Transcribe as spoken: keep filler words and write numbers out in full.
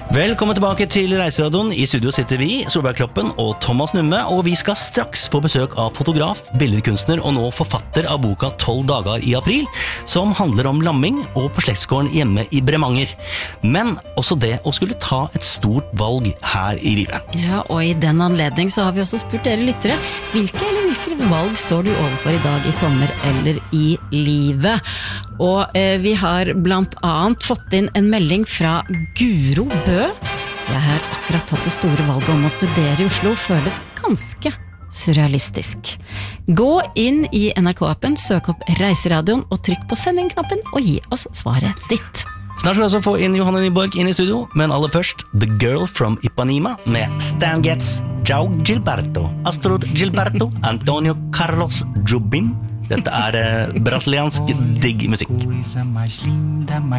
Velkommen tilbake til Reiseradioen. I studio sitter vi, Solberg Kloppen og Thomas Numme, og vi skal straks få besøk av fotograf, billedkunstner og nå forfatter av boka tolv dager i april, som handler om lamming og på slektsgården hjemme i Bremanger. Men også det å skulle ta et stort valg her i livet. Ja, og i den anledning så har vi også spurt dere lyttere, hvilke eller hvilke valg står du overfor i dag i sommer eller i livet? Og eh, vi har blant annet fått inn en melding fra Guro Bø. Jeg har akkurat tatt det store valget om å studere i Oslo, føles ganske surrealistisk. Gå inn i N R K-appen, søk opp Reiseradioen og trykk på sending-knappen og gi oss svaret ditt. Snart skal vi også få inn Johanne Nyborg inn i studio, men aller først The Girl from Ipanema med Stan Getz, João Gilberto, Astrud Gilberto, Antonio Carlos Jobim. Dette er eh, brasiliansk digg musikk. Coisa mais linda, mais